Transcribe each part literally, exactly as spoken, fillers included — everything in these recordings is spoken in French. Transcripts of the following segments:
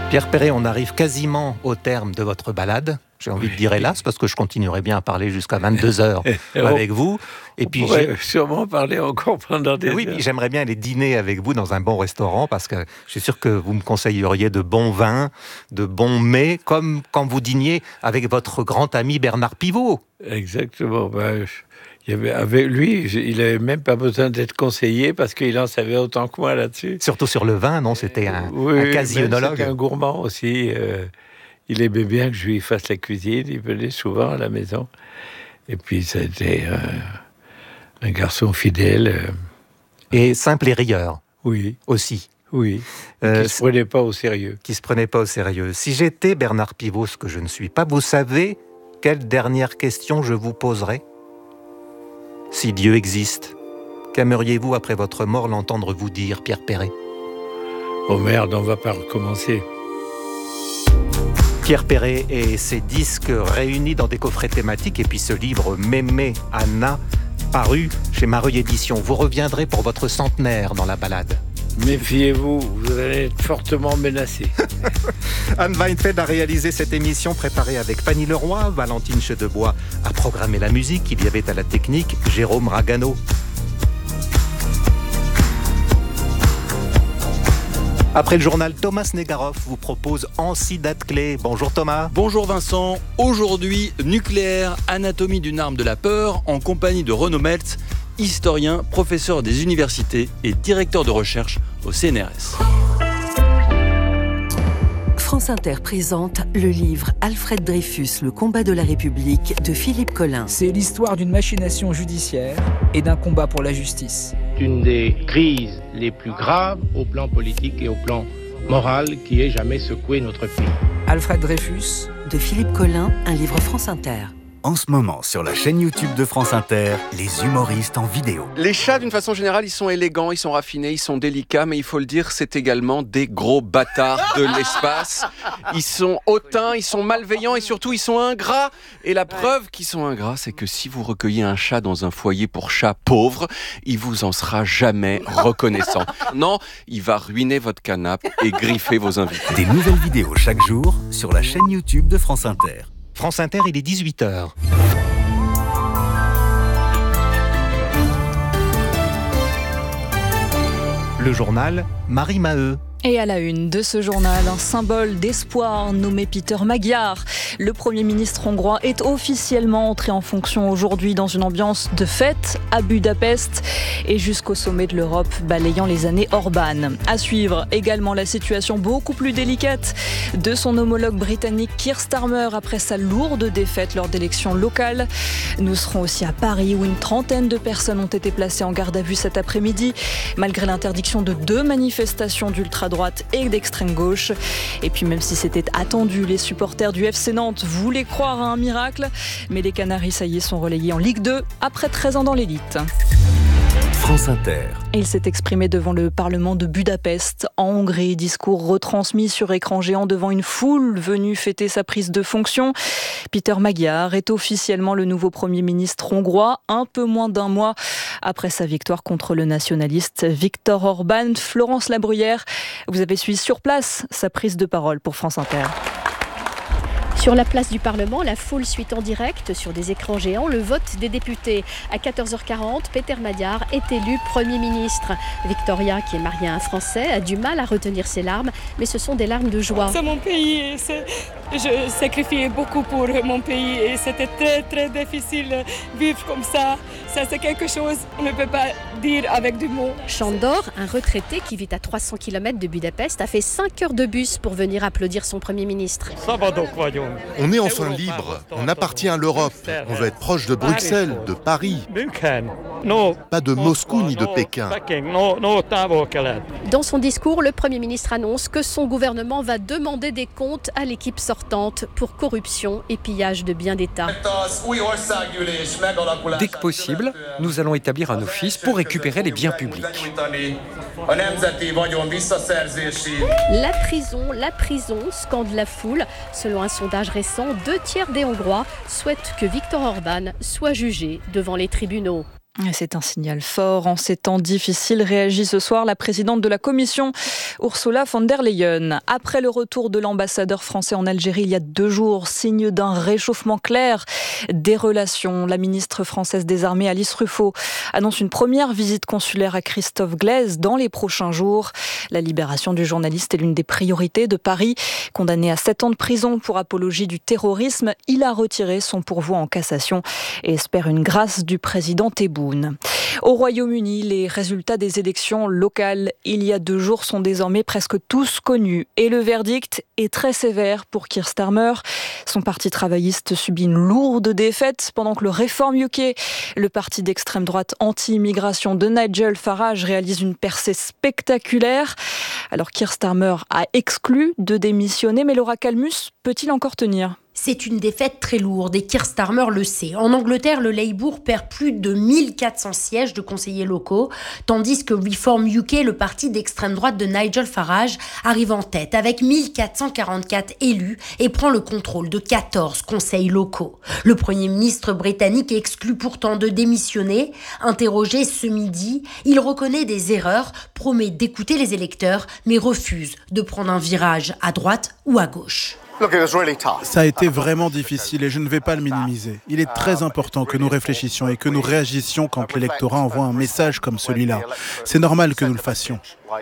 Pierre Perret, on arrive quasiment au terme de votre balade. J'ai envie de dire hélas, parce que je continuerai bien à parler jusqu'à vingt-deux heures avec vous. Et puis, on pourrait sûrement parler encore pendant des oui, heures. Puis j'aimerais bien aller dîner avec vous dans un bon restaurant, parce que je suis sûr que vous me conseilleriez de bons vins, de bons mets, comme quand vous dîniez avec votre grand ami Bernard Pivot. Exactement. Ben, il y avait, avec lui, il n'avait même pas besoin d'être conseillé, parce qu'il en savait autant que moi là-dessus. Surtout sur le vin, non? C'était un, oui, un quasi-œnologue. C'était un gourmand aussi. Euh, il aimait bien que je lui fasse la cuisine. Il venait souvent à la maison. Et puis, c'était euh, un garçon fidèle. Euh, et simple et rieur. Oui. Aussi. Oui. Euh, qui ne se prenait pas au sérieux. Qui ne se prenait pas au sérieux. Si j'étais Bernard Pivot, ce que je ne suis pas, vous savez quelle dernière question je vous poserais? Si Dieu existe, qu'aimeriez-vous après votre mort l'entendre vous dire, Pierre Perret? Oh merde, on ne va pas recommencer. Pierre Perret et ses disques réunis dans des coffrets thématiques, et puis ce livre Mémé Anna, paru chez Mareuil Éditions. Vous reviendrez pour votre centenaire dans la balade. Méfiez-vous, vous allez être fortement menacé. Anne Weinfeld a réalisé cette émission préparée avec Fanny Leroy, Valentine Chedebois a programmé la musique, il y avait à la technique Jérôme Ragano. Après le journal, Thomas Negaroff vous propose Ancy Datclé. Bonjour Thomas. Bonjour Vincent. Aujourd'hui, nucléaire, anatomie d'une arme de la peur, en compagnie de Renaud Meltz, historien, professeur des universités et directeur de recherche au C N R S. France Inter présente le livre Alfred Dreyfus, le combat de la République de Philippe Collin. C'est l'histoire d'une machination judiciaire et d'un combat pour la justice. Une des crises les plus graves au plan politique et au plan moral qui ait jamais secoué notre pays. Alfred Dreyfus de Philippe Collin, un livre France Inter. En ce moment, sur la chaîne YouTube de France Inter, les humoristes en vidéo. Les chats, d'une façon générale, ils sont élégants, ils sont raffinés, ils sont délicats, mais il faut le dire, c'est également des gros bâtards de l'espace. Ils sont hautains, ils sont malveillants et surtout, ils sont ingrats. Et la preuve qu'ils sont ingrats, c'est que si vous recueillez un chat dans un foyer pour chats pauvres, il vous en sera jamais reconnaissant. Non, il va ruiner votre canapé et griffer vos invités. Des nouvelles vidéos chaque jour sur la chaîne YouTube de France Inter. France Inter, il est dix-huit heures. Le journal, Marie Maheu. Et à la une de ce journal, un symbole d'espoir nommé Péter Magyar. Le Premier ministre hongrois est officiellement entré en fonction aujourd'hui dans une ambiance de fête à Budapest et jusqu'au sommet de l'Europe, balayant les années Orban. À suivre également la situation beaucoup plus délicate de son homologue britannique Keir Starmer après sa lourde défaite lors d'élections locales. Nous serons aussi à Paris où une trentaine de personnes ont été placées en garde à vue cet après-midi, malgré l'interdiction de deux manifestations d'ultra droite et d'extrême gauche. Et puis même si c'était attendu, les supporters du F C Nantes voulaient croire à un miracle, mais les Canaries, ça y est, sont relégués en Ligue deux après treize ans dans l'élite. France Inter. Il s'est exprimé devant le Parlement de Budapest, en Hongrie. Discours retransmis sur écran géant devant une foule venue fêter sa prise de fonction. Péter Magyar est officiellement le nouveau Premier ministre hongrois, un peu moins d'un mois après sa victoire contre le nationaliste Viktor Orban. Florence Labruyère, vous avez suivi sur place sa prise de parole pour France Inter. Sur la place du Parlement, la foule suit en direct sur des écrans géants le vote des députés. À quatorze heures quarante, Péter Magyar est élu Premier ministre. Victoria, qui est mariée à un Français, a du mal à retenir ses larmes, mais ce sont des larmes de joie. C'est mon pays, c'est... je sacrifiais beaucoup pour mon pays et c'était très très difficile de vivre comme ça. Ça c'est quelque chose qu'on ne peut pas dire avec du mot. Chandor, un retraité qui vit à trois cents kilomètres de Budapest, a fait cinq heures de bus pour venir applaudir son Premier ministre. On est enfin libre, on appartient à l'Europe, on veut être proche de Bruxelles, de Paris, pas de Moscou ni de Pékin. Dans son discours, le Premier ministre annonce que son gouvernement va demander des comptes à l'équipe sortante pour corruption et pillage de biens d'État. Dès que possible, nous allons établir un office pour récupérer les biens publics. La prison, la prison, scande la foule. Selon un sondage récent, deux tiers des Hongrois souhaitent que Viktor Orban soit jugé devant les tribunaux. C'est un signal fort. En ces temps difficiles, réagit ce soir la présidente de la Commission, Ursula von der Leyen. Après le retour de l'ambassadeur français en Algérie il y a deux jours, signe d'un réchauffement clair des relations. La ministre française des Armées, Alice Ruffo, annonce une première visite consulaire à Christophe Glaise dans les prochains jours. La libération du journaliste est l'une des priorités de Paris. Condamné à sept ans de prison pour apologie du terrorisme, il a retiré son pourvoi en cassation et espère une grâce du président Tebboune. Au Royaume-Uni, les résultats des élections locales il y a deux jours sont désormais presque tous connus. Et le verdict est très sévère pour Keir Starmer. Son parti travailliste subit une lourde défaite pendant que le Reform U K, le parti d'extrême droite anti-immigration de Nigel Farage, réalise une percée spectaculaire. Alors Keir Starmer a exclu de démissionner, mais Laura Calmus peut-il encore tenir ? C'est une défaite très lourde et Keir Starmer le sait. En Angleterre, le Labour perd plus de mille quatre cents sièges de conseillers locaux, tandis que Reform U K, le parti d'extrême droite de Nigel Farage, arrive en tête avec mille quatre cent quarante-quatre élus et prend le contrôle de quatorze conseils locaux. Le Premier ministre britannique exclut pourtant de démissionner. Interrogé ce midi, il reconnaît des erreurs, promet d'écouter les électeurs, mais refuse de prendre un virage à droite ou à gauche. Ça a été vraiment difficile et je ne vais pas le minimiser. Il est très important que nous réfléchissions et que nous réagissions quand l'électorat envoie un message comme celui-là. C'est normal que nous le fassions.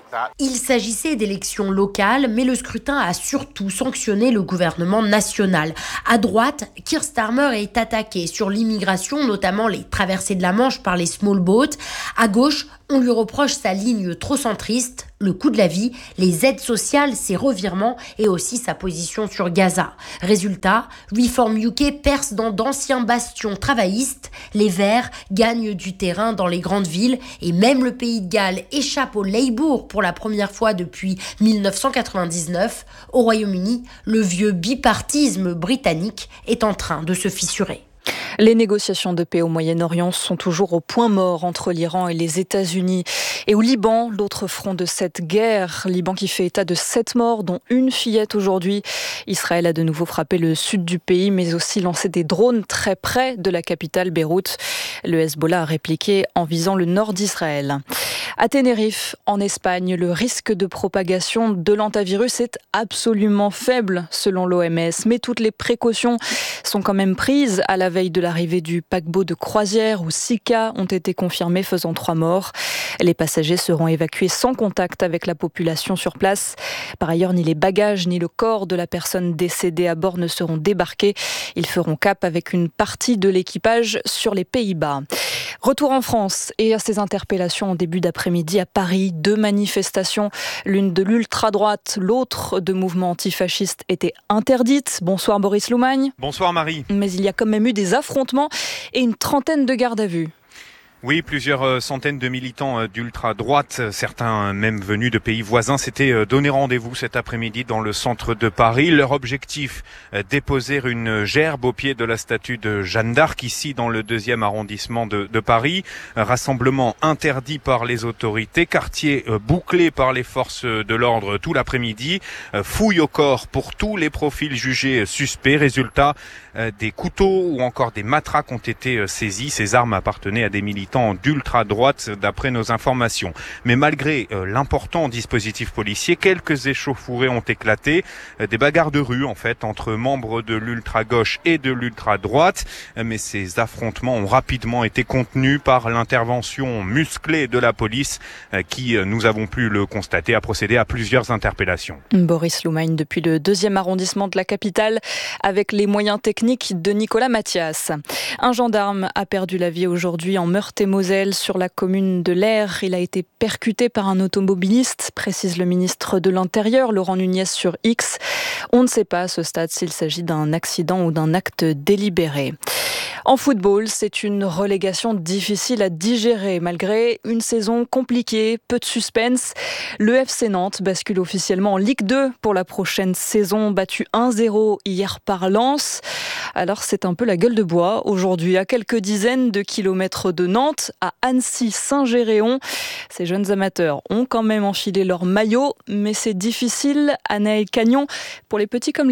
Il s'agissait d'élections locales, mais le scrutin a surtout sanctionné le gouvernement national. À droite, Keir Starmer est attaqué sur l'immigration, notamment les traversées de la Manche par les small boats. À gauche, on lui reproche sa ligne trop centriste, le coût de la vie, les aides sociales, ses revirements et aussi sa position sur Gaza. Résultat, Reform U K perce dans d'anciens bastions travaillistes, les Verts gagnent du terrain dans les grandes villes et même le Pays de Galles échappe au Labour pour la première fois depuis mille neuf cent quatre-vingt-dix-neuf. Au Royaume-Uni, le vieux bipartisme britannique est en train de se fissurer. Les négociations de paix au Moyen-Orient sont toujours au point mort entre l'Iran et les États-Unis. Et au Liban, l'autre front de cette guerre, Liban qui fait état de sept morts, dont une fillette aujourd'hui. Israël a de nouveau frappé le sud du pays, mais aussi lancé des drones très près de la capitale Beyrouth. Le Hezbollah a répliqué en visant le nord d'Israël. À Tenerife, en Espagne, le risque de propagation de l'hantavirus est absolument faible, selon l'O M S. Mais toutes les précautions sont quand même prises à la veille de l'arrivée du paquebot de croisière où six cas ont été confirmés, faisant trois morts. Les passagers seront évacués sans contact avec la population sur place. Par ailleurs, ni les bagages ni le corps de la personne décédée à bord ne seront débarqués. Ils feront cap avec une partie de l'équipage sur les Pays-Bas. Retour en France et à ces interpellations en début d'après-midi à Paris. Deux manifestations, l'une de l'ultra-droite, l'autre de mouvements antifascistes étaient interdites. Bonsoir Boris Loumagne. Bonsoir Marie. Mais il y a quand même eu des affrontements et une trentaine de gardes à vue. Oui, plusieurs centaines de militants d'ultra-droite, certains même venus de pays voisins, s'étaient donné rendez-vous cet après-midi dans le centre de Paris. Leur objectif, déposer une gerbe au pied de la statue de Jeanne d'Arc, ici dans le deuxième arrondissement de, de Paris. Rassemblement interdit par les autorités, quartier bouclé par les forces de l'ordre tout l'après-midi. Fouille au corps pour tous les profils jugés suspects. Résultat, des couteaux ou encore des matraques ont été saisis. Ces armes appartenaient à des militants d'ultra-droite d'après nos informations. Mais malgré euh, l'important dispositif policier, quelques échauffourées ont éclaté, euh, des bagarres de rue en fait entre membres de l'ultra-gauche et de l'ultra-droite, euh, mais ces affrontements ont rapidement été contenus par l'intervention musclée de la police euh, qui, euh, nous avons pu le constater, a procédé à plusieurs interpellations. Boris Loumagne depuis le deuxième arrondissement de la capitale avec les moyens techniques de Nicolas Mathias. Un gendarme a perdu la vie aujourd'hui en Meurthe-et-Moselle sur la commune de l'Aire. Il a été percuté par un automobiliste, précise le ministre de l'Intérieur, Laurent Nunez sur X. On ne sait pas à ce stade s'il s'agit d'un accident ou d'un acte délibéré. En football, c'est une relégation difficile à digérer malgré une saison compliquée, peu de suspense. Le F C Nantes bascule officiellement en Ligue deux pour la prochaine saison, battu un zéro hier par Lens. Alors c'est un peu la gueule de bois aujourd'hui, à quelques dizaines de kilomètres de Nantes, à Annecy-Saint-Géréon. Ces jeunes amateurs ont quand même enfilé leur maillot, mais c'est difficile, Anaël Cagnon, pour les petits comme les grands.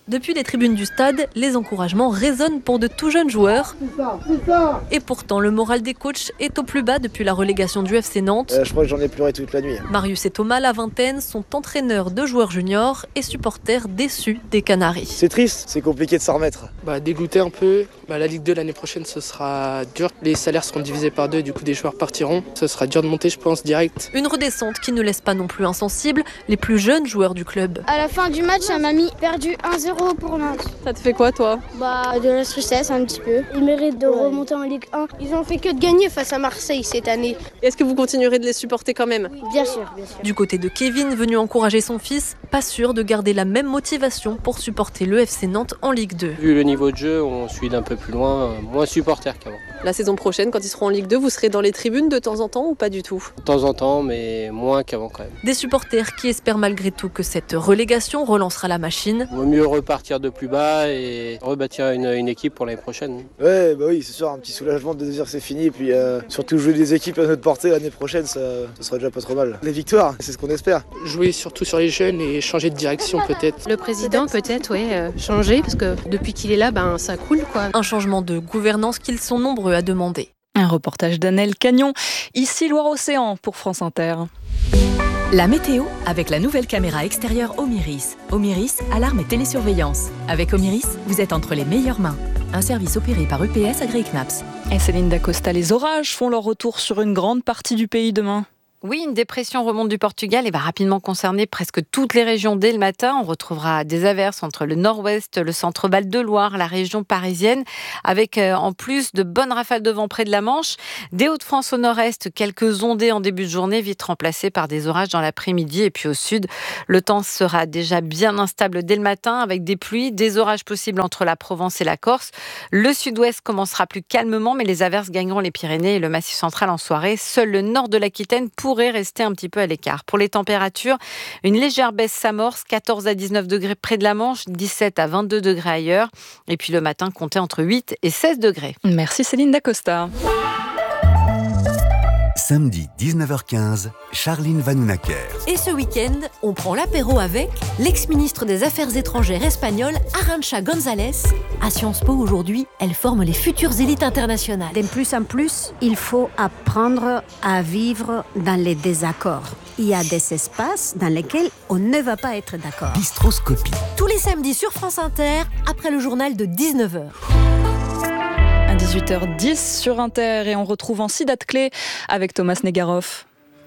Depuis les tribunes du stade, les encouragements résonnent pour de tout jeunes joueurs. C'est ça, c'est ça. Et pourtant, le moral des coachs est au plus bas depuis la relégation du F C Nantes. Euh, je crois que j'en ai pleuré toute la nuit. Marius et Thomas, la vingtaine, sont entraîneurs de joueurs juniors et supporters déçus des Canaries. C'est triste, c'est compliqué de s'en remettre. Bah, dégoûté un peu. Bah, la Ligue deux l'année prochaine, ce sera dur. Les salaires seront divisés par deux, du coup des joueurs partiront. Ce sera dur de monter, je pense, direct. Une redescente qui ne laisse pas non plus insensibles les plus jeunes joueurs du club. À la fin du match, ça m'a mis perdu un zéro pour Nantes. Ça te fait quoi, toi? Bah, de la tristesse un petit peu. Ils méritent de ouais. remonter en Ligue un. Ils ont fait que de gagner face à Marseille cette année. Est-ce que vous continuerez de les supporter quand même? Oui, bien sûr, bien sûr. Du côté de Kevin, venu encourager son fils, pas sûr de garder la même motivation pour supporter le F C Nantes en Ligue deux. Vu le niveau de jeu, on suit d'un peu plus loin, moins supporter qu'avant. La saison prochaine, quand ils seront en Ligue deux, vous serez dans les tribunes de temps en temps ou pas du tout? De temps en temps, mais moins qu'avant quand même. Des supporters qui espèrent malgré tout que cette relégation relancera la machine. Il vaut mieux repartir de plus bas et rebâtir une, une équipe pour l'année prochaine. Ouais, bah oui, c'est sûr, un petit soulagement de dire que c'est fini. Et puis euh, surtout jouer des équipes à notre portée l'année prochaine, ça, ça sera déjà pas trop mal. Les victoires, c'est ce qu'on espère. Jouer surtout sur les jeunes et changer de direction peut-être. Le président peut-être, oui, euh, changer, parce que depuis qu'il est là, ben, ça coule quoi. Un changement de gouvernance qu'ils sont nombreux à demander. Un reportage d'Annelle Cagnon, ici Loire-Océan pour France Inter. La météo avec la nouvelle caméra extérieure Omiris. Omiris, alarme et télésurveillance. Avec Omiris, vous êtes entre les meilleures mains. Un service opéré par U P S agréé C N A P S. Et Céline Dacosta, les orages font leur retour sur une grande partie du pays demain. Oui, une dépression remonte du Portugal et va rapidement concerner presque toutes les régions dès le matin. On retrouvera des averses entre le nord-ouest, le centre-Val de Loire, la région parisienne, avec euh, en plus de bonnes rafales de vent près de la Manche. Des Hauts-de-France au nord-est, quelques ondées en début de journée, vite remplacées par des orages dans l'après-midi. Et puis au sud, le temps sera déjà bien instable dès le matin, avec des pluies, des orages possibles entre la Provence et la Corse. Le sud-ouest commencera plus calmement, mais les averses gagneront les Pyrénées et le Massif central en soirée. Seul le nord de l'Aquitaine pourrait rester un petit peu à l'écart. Pour les températures, une légère baisse s'amorce, quatorze à dix-neuf degrés près de la Manche, dix-sept à vingt-deux degrés ailleurs. Et puis le matin, comptez entre huit et seize degrés. Merci Céline Dacosta. Samedi dix-neuf heures quinze, Charline Vanhoenacker. Et ce week-end, on prend l'apéro avec l'ex-ministre des Affaires étrangères espagnole Arantxa González. À Sciences Po aujourd'hui, elle forme les futures élites internationales. De plus en plus, il faut apprendre à vivre dans les désaccords. Il y a des espaces dans lesquels on ne va pas être d'accord. Bistroscopie. Tous les samedis sur France Inter, après le journal de dix-neuf heures. À dix-huit heures dix sur Inter et on retrouve en six dates clés avec Thomas Negaroff.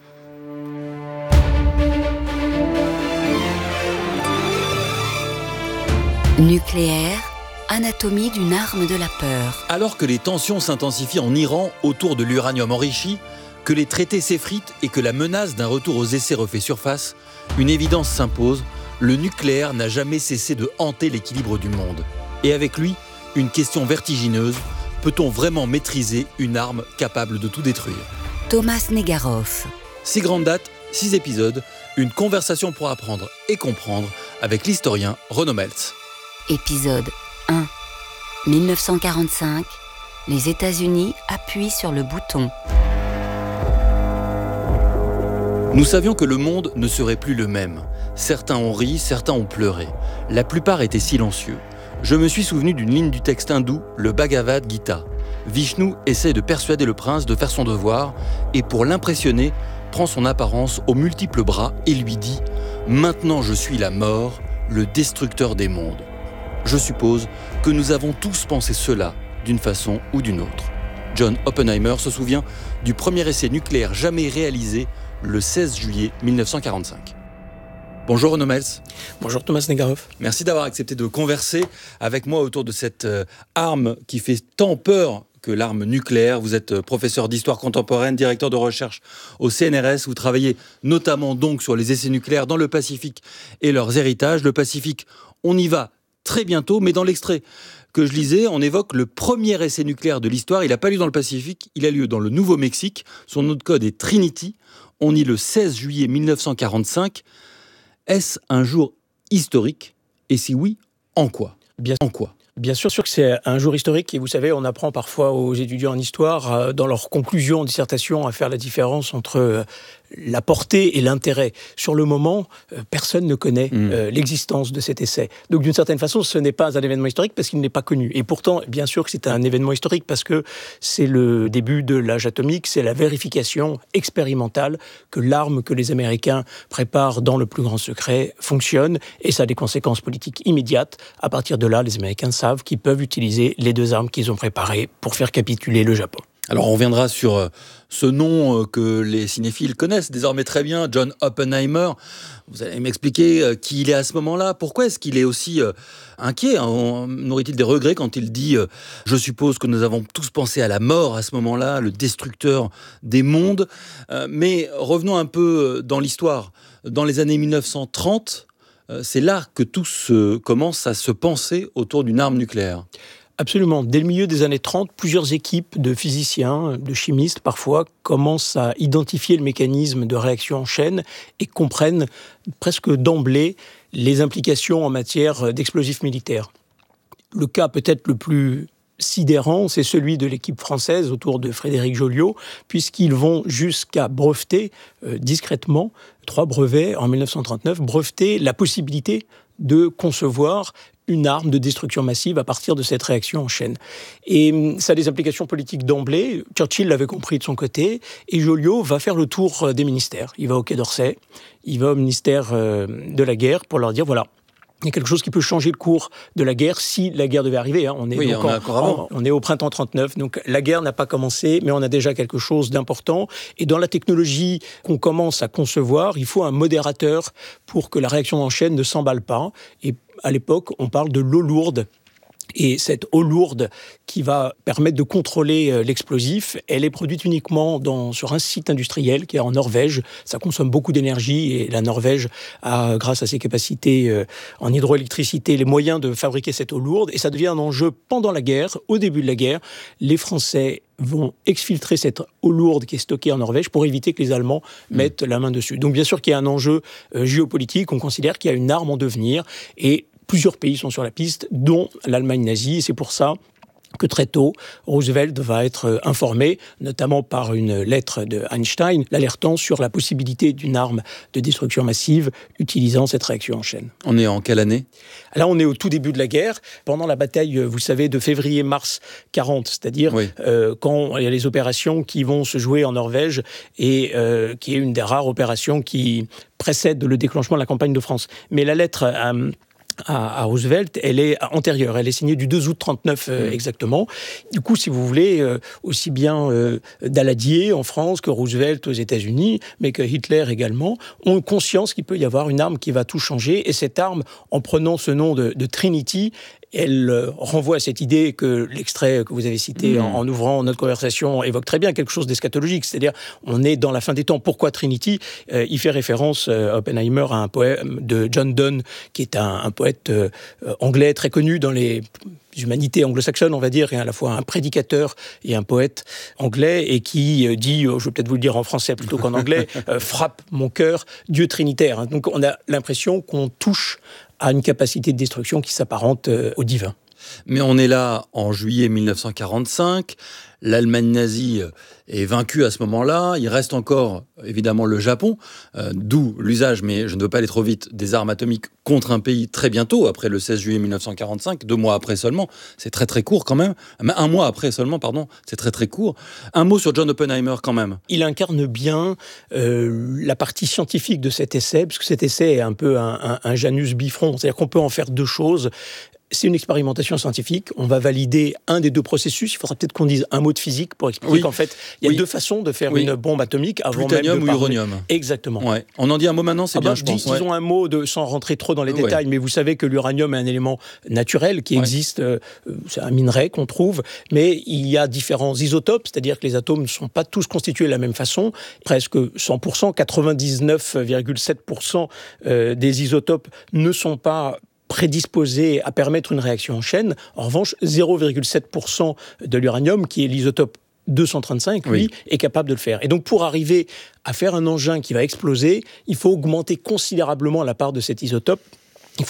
Nucléaire, anatomie d'une arme de la peur. Alors que les tensions s'intensifient en Iran autour de l'uranium enrichi, que les traités s'effritent et que la menace d'un retour aux essais refait surface, une évidence s'impose, le nucléaire n'a jamais cessé de hanter l'équilibre du monde. Et avec lui, une question vertigineuse. Peut-on vraiment maîtriser une arme capable de tout détruire? Thomas Negaroff. Six grandes dates, six épisodes, une conversation pour apprendre et comprendre avec l'historien Renaud Meltz. Épisode un. dix-neuf cent quarante-cinq. Les États-Unis appuient sur le bouton. Nous savions que le monde ne serait plus le même. Certains ont ri, certains ont pleuré. La plupart étaient silencieux. Je me suis souvenu d'une ligne du texte hindou, le Bhagavad Gita. Vishnu essaie de persuader le prince de faire son devoir et pour l'impressionner, prend son apparence aux multiples bras et lui dit « Maintenant je suis la mort, le destructeur des mondes ». Je suppose que nous avons tous pensé cela d'une façon ou d'une autre. John Oppenheimer se souvient du premier essai nucléaire jamais réalisé le seize juillet mille neuf cent quarante-cinq. Bonjour Renaud Meltz. Bonjour Thomas Negaroff. Merci d'avoir accepté de converser avec moi autour de cette euh, arme qui fait tant peur que l'arme nucléaire. Vous êtes professeur d'histoire contemporaine, directeur de recherche au C N R S. Vous travaillez notamment donc sur les essais nucléaires dans le Pacifique et leurs héritages. Le Pacifique, on y va très bientôt, mais dans l'extrait que je lisais, on évoque le premier essai nucléaire de l'histoire. Il n'a pas lieu dans le Pacifique, il a lieu dans le Nouveau-Mexique. Son nom de code est Trinity. On y le seize juillet mille neuf cent quarante-cinq. Est-ce un jour historique? Et si oui, en quoi? Bien, en quoi Bien sûr, sûr que c'est un jour historique et vous savez, on apprend parfois aux étudiants en histoire, dans leur conclusion en dissertation, à faire la différence entre la portée et l'intérêt. Sur le moment, euh, personne ne connaît Mmh. euh, l'existence de cet essai. Donc d'une certaine façon, ce n'est pas un événement historique parce qu'il n'est pas connu. Et pourtant, bien sûr que c'est un événement historique parce que c'est le début de l'âge atomique, c'est la vérification expérimentale que l'arme que les Américains préparent dans le plus grand secret fonctionne, et ça a des conséquences politiques immédiates. À partir de là, les Américains savent qu'ils peuvent utiliser les deux armes qu'ils ont préparées pour faire capituler le Japon. Alors on reviendra sur ce nom que les cinéphiles connaissent désormais très bien, John Oppenheimer. Vous allez m'expliquer qui il est à ce moment-là. Pourquoi est-ce qu'il est aussi inquiet, hein? N'aurait-il des regrets quand il dit « Je suppose que nous avons tous pensé à la mort à ce moment-là, le destructeur des mondes ». Mais revenons un peu dans l'histoire. Dans les années mille neuf cent trente, c'est là que tout se, commence à se penser autour d'une arme nucléaire. Absolument. Dès le milieu des années trente, plusieurs équipes de physiciens, de chimistes parfois, commencent à identifier le mécanisme de réaction en chaîne et comprennent presque d'emblée les implications en matière d'explosifs militaires. Le cas peut-être le plus sidérant, c'est celui de l'équipe française autour de Frédéric Joliot, puisqu'ils vont jusqu'à breveter euh, discrètement, trois brevets en mille neuf cent trente-neuf, breveter la possibilité de concevoir une arme de destruction massive à partir de cette réaction en chaîne. Et ça a des implications politiques d'emblée. Churchill l'avait compris de son côté, et Joliot va faire le tour des ministères. Il va au Quai d'Orsay, il va au ministère de la Guerre pour leur dire, voilà, il y a quelque chose qui peut changer le cours de la guerre si la guerre devait arriver. Hein. On est oui, donc on, en, en, on est au printemps trente-neuf, donc la guerre n'a pas commencé, mais on a déjà quelque chose d'important. Et dans la technologie qu'on commence à concevoir, il faut un modérateur pour que la réaction en chaîne ne s'emballe pas. Et à l'époque, on parle de l'eau lourde. Et cette eau lourde qui va permettre de contrôler l'explosif, elle est produite uniquement dans, sur un site industriel qui est en Norvège. Ça consomme beaucoup d'énergie et la Norvège a, grâce à ses capacités en hydroélectricité, les moyens de fabriquer cette eau lourde. Et ça devient un enjeu pendant la guerre, au début de la guerre. Les Français vont exfiltrer cette eau lourde qui est stockée en Norvège pour éviter que les Allemands mmh. mettent la main dessus. Donc bien sûr qu'il y a un enjeu euh, géopolitique, on considère qu'il y a une arme en devenir et plusieurs pays sont sur la piste, dont l'Allemagne nazie, et c'est pour ça que très tôt, Roosevelt va être informé, notamment par une lettre de Einstein, l'alertant sur la possibilité d'une arme de destruction massive utilisant cette réaction en chaîne. On est en quelle année ? Là, on est au tout début de la guerre, pendant la bataille, vous savez, de février-mars quarante, c'est-à-dire oui. euh, quand il y a les opérations qui vont se jouer en Norvège et euh, qui est une des rares opérations qui précède le déclenchement de la campagne de France. Mais la lettre... Euh, À, à Roosevelt, elle est antérieure. Elle est signée du deux août trente-neuf euh, mmh. exactement. Du coup, si vous voulez, euh, aussi bien euh, Daladier en France que Roosevelt aux États-Unis, mais que Hitler également, ont conscience qu'il peut y avoir une arme qui va tout changer. Et cette arme, en prenant ce nom de, de Trinity, elle euh, renvoie à cette idée que l'extrait que vous avez cité mmh. en, en ouvrant notre conversation évoque très bien, quelque chose d'eschatologique. C'est-à-dire, on est dans la fin des temps. Pourquoi Trinity ? euh, Il fait référence, euh, Oppenheimer, à un poème de John Donne, qui est un, un poète euh, anglais très connu dans les humanités anglo-saxonnes, on va dire, et à la fois un prédicateur et un poète anglais, et qui euh, dit, euh, je vais peut-être vous le dire en français plutôt qu'en anglais, euh, frappe mon cœur, Dieu trinitaire. Donc on a l'impression qu'on touche à une capacité de destruction qui s'apparente euh, au divin. Mais on est là en juillet mille neuf cent quarante-cinq, l'Allemagne nazie est vaincue à ce moment-là, il reste encore évidemment le Japon, euh, d'où l'usage, mais je ne veux pas aller trop vite, des armes atomiques contre un pays très bientôt, après le seize juillet mille neuf cent quarante-cinq, deux mois après seulement, c'est très très court quand même, un mois après seulement, pardon, c'est très très court. Un mot sur John Oppenheimer quand même. Il incarne bien euh, la partie scientifique de cet essai, puisque cet essai est un peu un, un, un Janus bifront, c'est-à-dire qu'on peut en faire deux choses. C'est une expérimentation scientifique. On va valider un des deux processus. Il faudra peut-être qu'on dise un mot de physique pour expliquer oui. qu'en fait, il y a oui. deux façons de faire oui. une bombe atomique avant Plutonium même de ou uranium. Exactement. Ouais. On en dit un mot maintenant, c'est ah bien, bah, je pense. Disons ouais. un mot de, sans rentrer trop dans les ouais. détails, mais vous savez que l'uranium est un élément naturel qui ouais. existe. Euh, c'est un minerai qu'on trouve, mais il y a différents isotopes, c'est-à-dire que les atomes ne sont pas tous constitués de la même façon. Presque cent pour cent, quatre-vingt-dix-neuf virgule sept pour cent euh, des isotopes ne sont pas prédisposé à permettre une réaction en chaîne. En revanche, zéro virgule sept pour cent de l'uranium, qui est l'isotope deux cent trente-cinq, lui, oui. est capable de le faire. Et donc, pour arriver à faire un engin qui va exploser, il faut augmenter considérablement la part de cet isotope. Il faut donc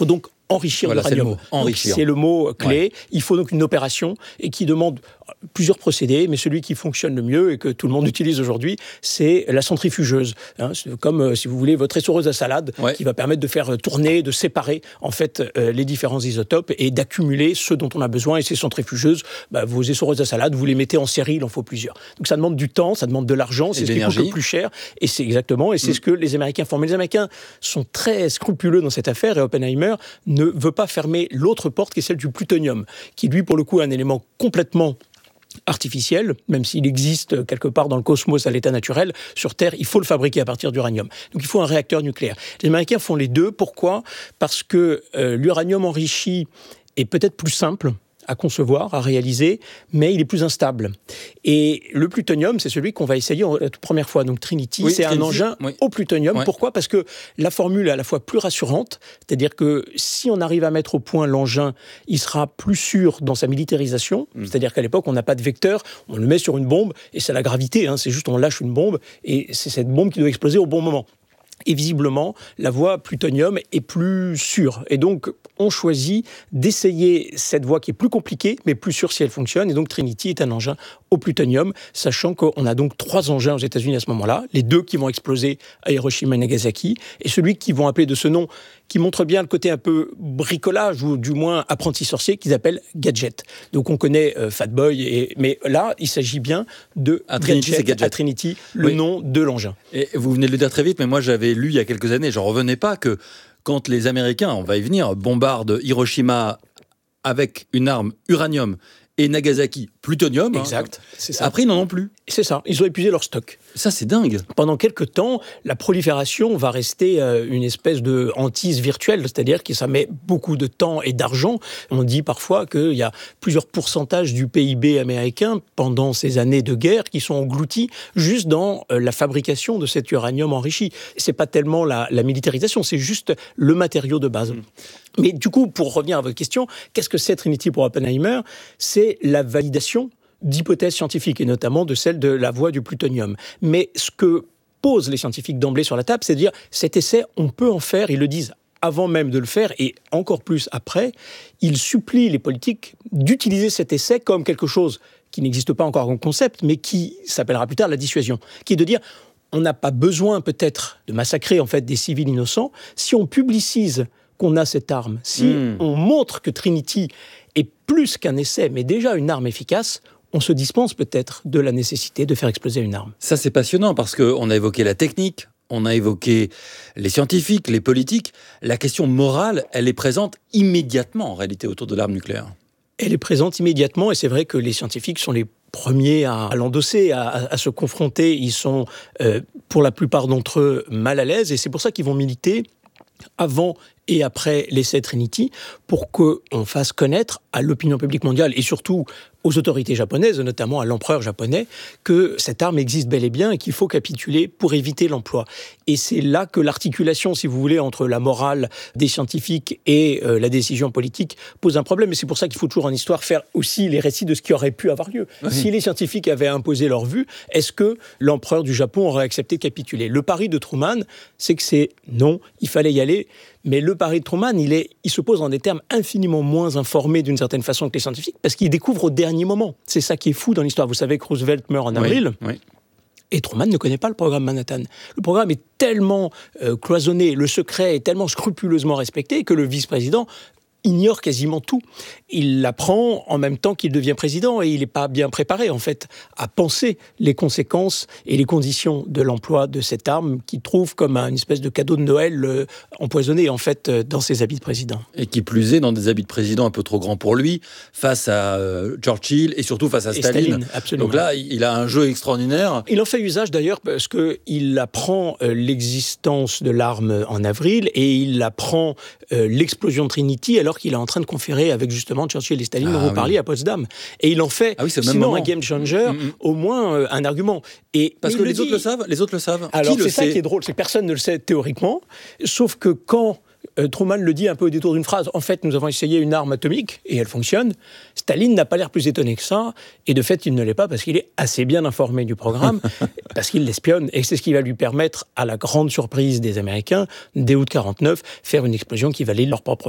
enrichir voilà, l'uranium. C'est le mot, enrichir. Donc, c'est le mot clé. Ouais. Il faut donc une opération et qui demande plusieurs procédés, mais celui qui fonctionne le mieux et que tout le monde utilise aujourd'hui, c'est la centrifugeuse. Hein, c'est comme, euh, si vous voulez, votre essoreuse à salade ouais. qui va permettre de faire tourner, de séparer en fait euh, les différents isotopes et d'accumuler ceux dont on a besoin. Et ces centrifugeuses, bah, vos essoreuses à salade, vous les mettez en série, il en faut plusieurs. Donc ça demande du temps, ça demande de l'argent, c'est et ce qui coûte le plus cher. Et c'est exactement, et c'est mmh. ce que les Américains font. Mais les Américains sont très scrupuleux dans cette affaire et Oppenheimer ne veut pas fermer l'autre porte qui est celle du plutonium, qui lui, pour le coup, est un élément complètement artificiel, même s'il existe quelque part dans le cosmos à l'état naturel, sur Terre, il faut le fabriquer à partir d'uranium. Donc il faut un réacteur nucléaire. Les Américains font les deux. Pourquoi ? Parce que euh, l'uranium enrichi est peut-être plus simple à concevoir, à réaliser, mais il est plus instable. Et le plutonium, c'est celui qu'on va essayer la toute première fois. Donc Trinity, oui, c'est Trinity, un engin oui. au plutonium. Ouais. Pourquoi ? Parce que la formule est à la fois plus rassurante, c'est-à-dire que si on arrive à mettre au point l'engin, il sera plus sûr dans sa militarisation, mmh. c'est-à-dire qu'à l'époque, on n'a pas de vecteur, on le met sur une bombe, et c'est la gravité, hein, c'est juste on lâche une bombe, et c'est cette bombe qui doit exploser au bon moment. Et visiblement, la voie plutonium est plus sûre. Et donc, on choisit d'essayer cette voie qui est plus compliquée, mais plus sûre si elle fonctionne. Et donc, Trinity est un engin au plutonium, sachant qu'on a donc trois engins aux États-Unis à ce moment-là. Les deux qui vont exploser à Hiroshima et Nagasaki, et celui qu'ils vont appeler de ce nom, qui montre bien le côté un peu bricolage, ou du moins apprenti sorcier, qu'ils appellent Gadget. Donc, on connaît euh, Fat Boy, et, mais là, il s'agit bien de à Trinity, Gadget, c'est Gadget. À Trinity, le oui. nom de l'engin. Et vous venez de le dire très vite, mais moi, j'avais lu il y a quelques années, j'en revenais pas, que quand les Américains, on va y venir, bombardent Hiroshima avec une arme uranium et Nagasaki plutonium, exact, hein, c'est ça. Après ils n'en ont plus. C'est ça, ils ont épuisé leur stock. Ça c'est dingue. Pendant quelques temps, la prolifération va rester euh, une espèce de hantise virtuelle, c'est-à-dire que ça met beaucoup de temps et d'argent. On dit parfois qu'il y a plusieurs pourcentages du P I B américain pendant ces années de guerre qui sont engloutis juste dans euh, la fabrication de cet uranium enrichi. C'est pas tellement la, la militarisation, c'est juste le matériau de base. Mmh. Mais du coup, pour revenir à votre question, qu'est-ce que c'est Trinity pour Oppenheimer ? C'est la validation d'hypothèses scientifiques, et notamment de celle de la voie du plutonium. Mais ce que posent les scientifiques d'emblée sur la table, c'est de dire, cet essai, on peut en faire, ils le disent avant même de le faire, et encore plus après, ils supplient les politiques d'utiliser cet essai comme quelque chose qui n'existe pas encore en concept, mais qui s'appellera plus tard la dissuasion, qui est de dire, on n'a pas besoin peut-être de massacrer en fait des civils innocents, si on publicise qu'on a cette arme, si mmh. on montre que Trinity est plus qu'un essai, mais déjà une arme efficace, on se dispense peut-être de la nécessité de faire exploser une arme. Ça, c'est passionnant parce qu'on a évoqué la technique, on a évoqué les scientifiques, les politiques. La question morale, elle est présente immédiatement, en réalité, autour de l'arme nucléaire. Elle est présente immédiatement, et c'est vrai que les scientifiques sont les premiers à, à l'endosser, à, à, à se confronter. Ils sont, euh, pour la plupart d'entre eux, mal à l'aise, et c'est pour ça qu'ils vont militer avant et après l'essai Trinity, pour qu'on fasse connaître à l'opinion publique mondiale et surtout aux autorités japonaises, notamment à l'empereur japonais, que cette arme existe bel et bien et qu'il faut capituler pour éviter l'emploi. Et c'est là que l'articulation, si vous voulez, entre la morale des scientifiques et euh, la décision politique pose un problème. Et c'est pour ça qu'il faut toujours en histoire faire aussi les récits de ce qui aurait pu avoir lieu. Oui. Si les scientifiques avaient imposé leur vue, est-ce que l'empereur du Japon aurait accepté de capituler ? Le pari de Truman, c'est que c'est non, il fallait y aller. Mais le pari de Truman, il, est, il se pose en des termes infiniment moins informés d'une certaine façon que les scientifiques, parce qu'il découvre au dernier moment. C'est ça qui est fou dans l'histoire. Vous savez que Roosevelt meurt en avril, oui, oui. et Truman ne connaît pas le programme Manhattan. Le programme est tellement euh, cloisonné, le secret est tellement scrupuleusement respecté que le vice-président ignore quasiment tout. Il l'apprend en même temps qu'il devient président et il n'est pas bien préparé, en fait, à penser les conséquences et les conditions de l'emploi de cette arme qu'il trouve comme une espèce de cadeau de Noël euh, empoisonné, en fait, euh, dans ses habits de président. Et qui plus est, dans des habits de président un peu trop grands pour lui, face à euh, Churchill et surtout face à Staline. Staline, absolument. Donc là, il a un jeu extraordinaire. Il en fait usage, d'ailleurs, parce qu'il apprend euh, l'existence de l'arme en avril et il apprend euh, l'explosion de Trinity alors qu'il est en train de conférer avec justement Churchill et Staline, ah, dont vous oui. parliez à Potsdam. Et il en fait, ah oui, sinon un game changer, mmh, mmh. au moins euh, un argument. Et, Parce que les dit... autres le savent, les autres le savent. Alors qui c'est le ça sait qui est drôle, c'est que personne ne le sait théoriquement, sauf que quand euh, Truman le dit un peu au détour d'une phrase, en fait nous avons essayé une arme atomique et elle fonctionne, Staline n'a pas l'air plus étonné que ça, et de fait il ne l'est pas parce qu'il est assez bien informé du programme, parce qu'il l'espionne, et c'est ce qui va lui permettre, à la grande surprise des Américains, dès août quarante-neuf, faire une explosion qui valait leur propre voix.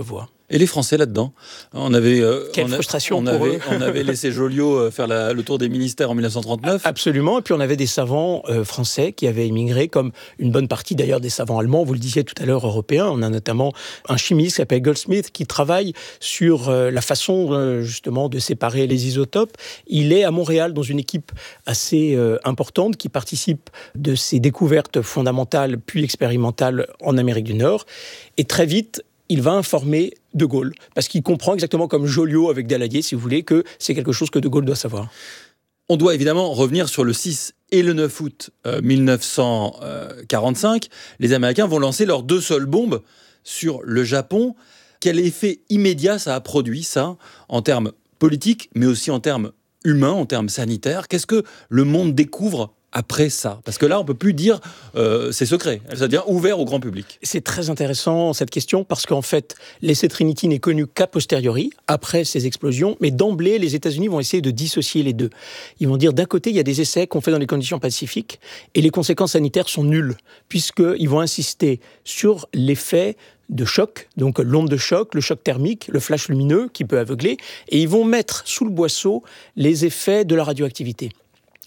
Et les Français là-dedans, on avait, euh, Quelle on a, frustration on pour avait, eux. on avait laissé Joliot faire la, le tour des ministères en mille neuf cent trente-neuf. Absolument, et puis on avait des savants euh, français qui avaient immigré, comme une bonne partie d'ailleurs des savants allemands, vous le disiez tout à l'heure, européens. On a notamment un chimiste qui s'appelle Goldsmith qui travaille sur euh, la façon euh, justement de séparer les isotopes. Il est à Montréal dans une équipe assez euh, importante qui participe de ces découvertes fondamentales puis expérimentales en Amérique du Nord. Et très vite, il va informer De Gaulle, parce qu'il comprend exactement comme Joliot avec Daladier, si vous voulez, que c'est quelque chose que De Gaulle doit savoir. On doit évidemment revenir sur le six et le neuf août euh, mille neuf cent quarante-cinq. Les Américains vont lancer leurs deux seules bombes sur le Japon. Quel effet immédiat ça a produit, ça, en termes politiques, mais aussi en termes humains, en termes sanitaires? Qu'est-ce que le monde découvre après ça? Parce que là, on ne peut plus dire euh, c'est secret, c'est-à-dire ouvert au grand public. C'est très intéressant cette question parce qu'en fait, l'essai Trinity n'est connu qu'a posteriori, après ces explosions, mais d'emblée, les États-Unis vont essayer de dissocier les deux. Ils vont dire d'un côté, il y a des essais qu'on fait dans les conditions pacifiques et les conséquences sanitaires sont nulles, puisqu'ils vont insister sur l'effet de choc, donc l'onde de choc, le choc thermique, le flash lumineux qui peut aveugler, et ils vont mettre sous le boisseau les effets de la radioactivité. Pourquoi ?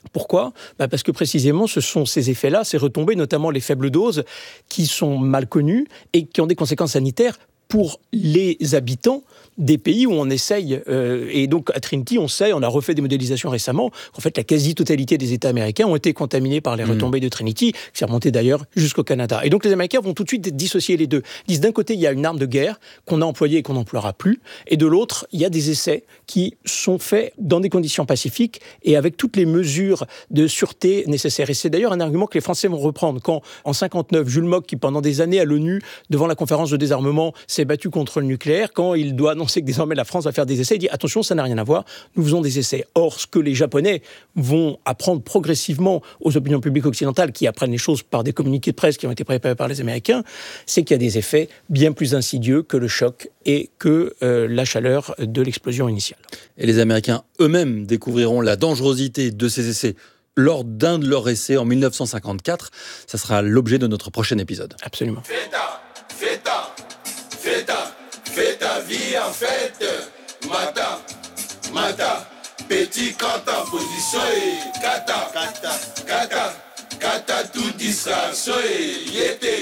Bah parce que précisément, ce sont ces effets-là, ces retombées, notamment les faibles doses, qui sont mal connues et qui ont des conséquences sanitaires pour les habitants des pays où on essaye. Euh, et donc, à Trinity, on sait, on a refait des modélisations récemment, qu'en fait, la quasi-totalité des États américains ont été contaminés par les retombées mmh. de Trinity, qui s'est remonté d'ailleurs jusqu'au Canada. Et donc, les Américains vont tout de suite dissocier les deux. Ils disent, d'un côté, il y a une arme de guerre qu'on a employée et qu'on n'emploiera plus, et de l'autre, il y a des essais qui sont faits dans des conditions pacifiques et avec toutes les mesures de sûreté nécessaires. Et c'est d'ailleurs un argument que les Français vont reprendre quand, en cinquante-neuf, Jules Mock, qui pendant des années à l'ONU, devant la conférence de désarmement, s'est battu contre le nucléaire, quand il doit annoncer que désormais la France va faire des essais, il dit attention, ça n'a rien à voir, nous faisons des essais. Or, ce que les Japonais vont apprendre progressivement aux opinions publiques occidentales, qui apprennent les choses par des communiqués de presse qui ont été préparés par les Américains, c'est qu'il y a des effets bien plus insidieux que le choc et que euh, la chaleur de l'explosion initiale. Et les Américains eux-mêmes découvriront la dangerosité de ces essais lors d'un de leurs essais en mille neuf cent cinquante-quatre. Ça sera l'objet de notre prochain épisode. Absolument. Fais ta, fais ta, fais ta, fais ta vie en fête. Mata, mata, petit kata, position et kata, kata, kata, kata, tout distraction et yété.